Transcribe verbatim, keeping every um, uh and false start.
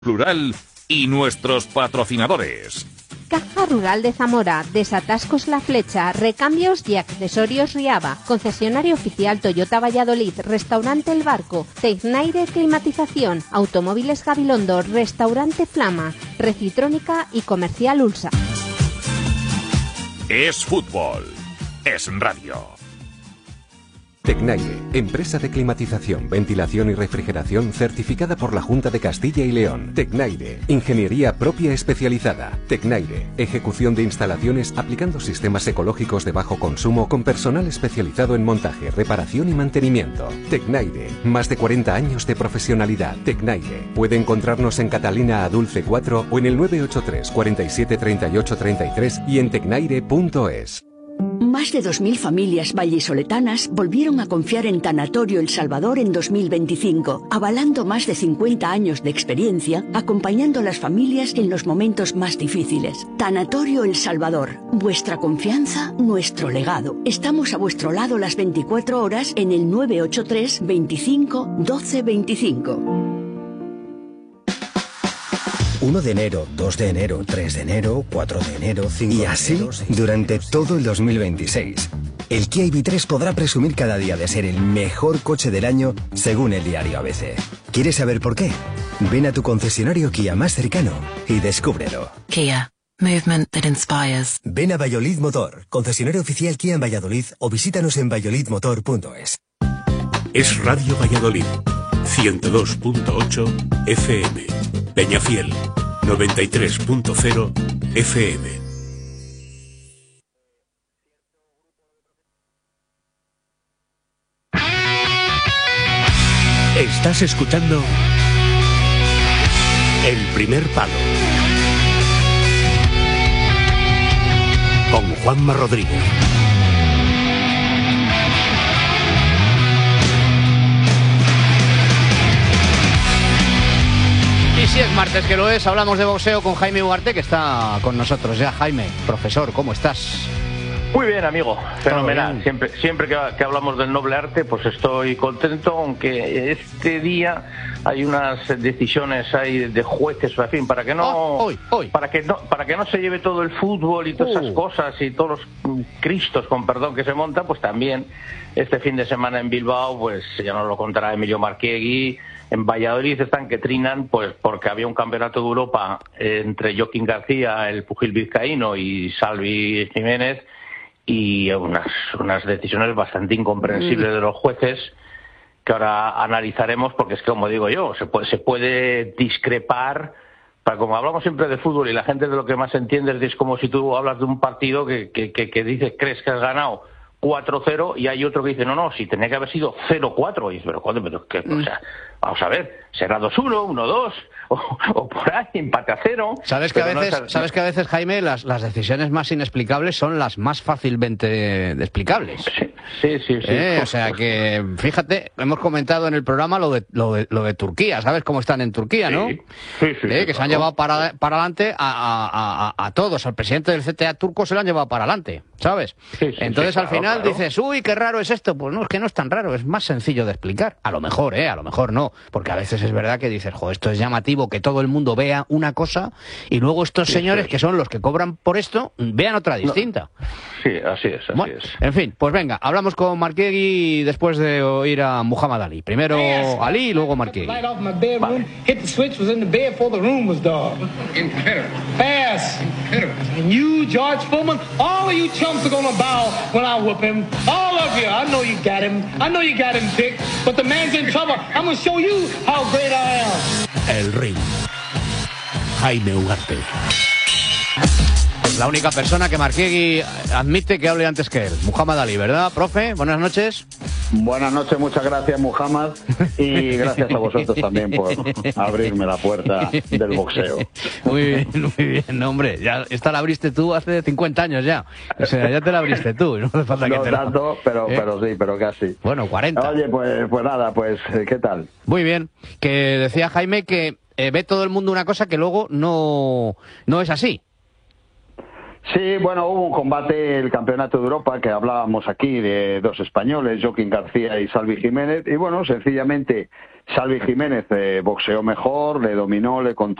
Rural y nuestros patrocinadores. Caja Rural de Zamora, Desatascos La Flecha, Recambios y Accesorios Riaba, Concesionario Oficial Toyota Valladolid, Restaurante El Barco, Tecnaire Climatización, Automóviles Gabilondo, Restaurante Flama, Recitrónica y Comercial Ulsa. Es fútbol, es radio. Tecnaire, empresa de climatización, ventilación y refrigeración certificada por la Junta de Castilla y León. Tecnaire, ingeniería propia especializada. Tecnaire, ejecución de instalaciones aplicando sistemas ecológicos de bajo consumo con personal especializado en montaje, reparación y mantenimiento. Tecnaire, más de cuarenta años de profesionalidad. Tecnaire, puede encontrarnos en Catalina Adulce cuatro o en el nueve ocho tres, cuarenta y siete, treinta y ocho, treinta y tres y en tecnaire punto es. Más de dos mil familias vallisoletanas volvieron a confiar en Tanatorio El Salvador en dos mil veinticinco, avalando más de cincuenta años de experiencia, acompañando a las familias en los momentos más difíciles. Tanatorio El Salvador, vuestra confianza, nuestro legado. Estamos a vuestro lado las veinticuatro horas en el nueve ocho tres, veinticinco, doce veinticinco. uno de enero, dos de enero, tres de enero, cuatro de enero, cinco de enero... Y así durante todo el dos mil veintiséis. El Kia I V tres podrá presumir cada día de ser el mejor coche del año según el diario A B C. ¿Quieres saber por qué? Ven a tu concesionario Kia más cercano y descúbrelo. Kia. Movement that inspires. Ven a Valladolid Motor, concesionario oficial Kia en Valladolid o visítanos en valladolid motor punto es. Es Radio Valladolid, ciento dos punto ocho F M. Peñafiel, noventa y tres punto cero F M. Estás escuchando El Primer Palo con Juanma Rodríguez. Y si es martes, que lo es, hablamos de boxeo con Jaime Ugarte, que está con nosotros ya. Jaime, profesor, ¿cómo estás? Muy bien, amigo, fenomenal. Siempre, siempre que, que hablamos del noble arte, pues estoy contento, aunque este día hay unas decisiones ahí de jueces, en fin, para que no, oh, hoy, hoy. para que no, para que no se lleve todo el fútbol y todas uh. esas cosas y todos los cristos, con perdón, que se montan, pues también este fin de semana en Bilbao, pues ya nos lo contará Emilio Marquiegui. En Valladolid están que trinan, pues porque había un campeonato de Europa entre Joaquín García, el pugil vizcaíno, y Salvi Jiménez, y unas, unas decisiones bastante incomprensibles mm. de los jueces, que ahora analizaremos, porque es que, como digo yo, se puede, se puede discrepar, para como hablamos siempre de fútbol y la gente de lo que más entiende es como si tú hablas de un partido que, que, que, que dices, crees que has ganado cuatro cero y hay otro que dice, no, no, si tenía que haber sido cero cuatro, y dices, pero ¿cuándo? Pero, ¿qué? Mm. O sea, vamos a ver, será dos uno, uno dos, o, o por ahí, empate a cero. ¿Sabes que a veces, no es... sabes que a veces, Jaime, las, las decisiones más inexplicables son las más fácilmente explicables? Sí, sí, sí. sí. Eh, o sea que, fíjate, hemos comentado en el programa lo de, lo de, lo de Turquía, ¿sabes cómo están en Turquía, sí, no? Sí, sí. Eh, sí que claro. se han llevado para, para adelante a, a, a, a todos, al presidente del C T A turco se lo han llevado para adelante, ¿sabes? Sí, sí, Entonces sí, al claro, final claro. dices, uy, qué raro es esto. Pues no, es que no es tan raro, es más sencillo de explicar. A lo mejor, ¿eh? A lo mejor no, porque a veces es verdad que dices, jo, esto es llamativo que todo el mundo vea una cosa y luego estos sí, señores sí. que son los que cobran por esto vean otra distinta. No. Sí, así es, así bueno, es. En fin, pues venga, hablamos con Marquiegui después de oír a Muhammad Ali. Primero Ali y luego Marquiegui. Vale. And you, George Foreman, all of you chumps are gonna bow when I whoop him. All of you. I know you got him. I know you got him picked. But the man's in trouble. I'm gonna show you how great I am. El ring. Jaime Ugarte. Es la única persona que Marquiegui admite que hable antes que él. Muhammad Ali, ¿verdad, profe? Buenas noches. Buenas noches, muchas gracias, Muhammad, y gracias a vosotros también por abrirme la puerta del boxeo. Muy bien, muy bien, hombre, ya esta la abriste tú hace cincuenta años ya, o sea, ya te la abriste tú, no hace falta que no te la... tanto, pero, ¿Eh? pero sí, pero casi. Bueno, cuarenta. Oye, pues, pues nada, pues, ¿qué tal? Muy bien, que decía Jaime que eh, ve todo el mundo una cosa que luego no, no es así. Sí, bueno, hubo un combate, el Campeonato de Europa, que hablábamos aquí de dos españoles, Joaquín García y Salvi Jiménez, y bueno, sencillamente Salvi Jiménez eh, boxeó mejor, le dominó, le controló.